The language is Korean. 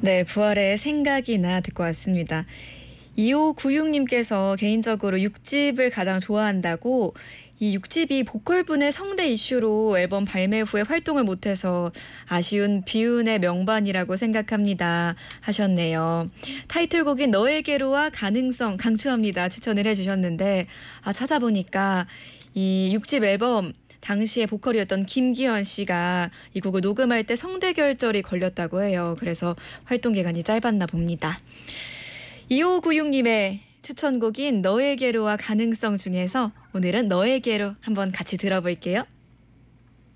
네, 부활의 생각이나 듣고 왔습니다. 2596님께서 개인적으로 6집을 가장 좋아한다고 이 6집이 보컬분의 성대 이슈로 앨범 발매 후에 활동을 못해서 아쉬운 비운의 명반이라고 생각합니다 하셨네요. 타이틀곡인 너에게로와 가능성 강추합니다 추천을 해주셨는데 찾아보니까 이 6집 앨범 당시에 보컬이었던 김기현 씨가 이 곡을 녹음할 때 성대 결절이 걸렸다고 해요. 그래서 활동 기간이 짧았나 봅니다. 2596님의 추천곡인 너에게로와 가능성 중에서 오늘은 너에게로 한번 같이 들어볼게요.